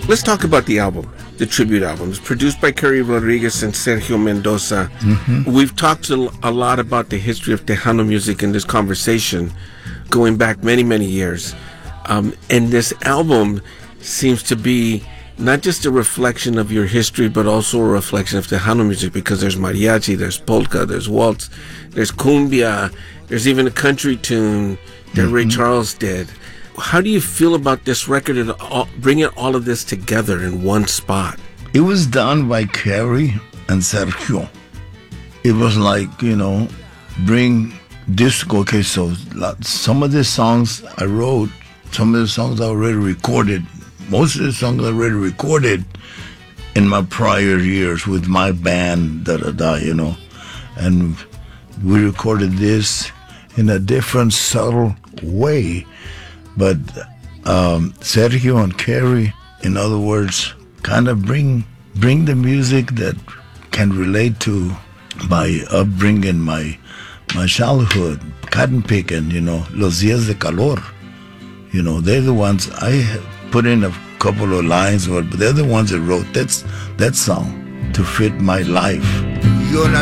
Let's talk about the album, the tribute album. It's produced by Kerry Rodriguez and Sergio Mendoza. We've talked a lot about the history of Tejano music in this conversation, going back many, many years. And this album seems to be not just a reflection of your history, but also a reflection of Tejano music, because there's mariachi, there's polka, there's waltz, there's cumbia, there's even a country tune that Ray Charles did. How do you feel about this record and bringing all of this together in one spot? It was done by Kerry and Sergio. It was like, bring disco. Okay, so some of the songs I wrote, some of the songs I already recorded, most of the songs I already recorded in my prior years with my band, and we recorded this in a different, subtle way. But Sergio and Kerry, in other words, kind of bring the music that can relate to my upbringing, my childhood, cotton picking, Los Días de Calor. They're the ones I put in a couple of lines, but they're the ones that wrote that song to fit my life.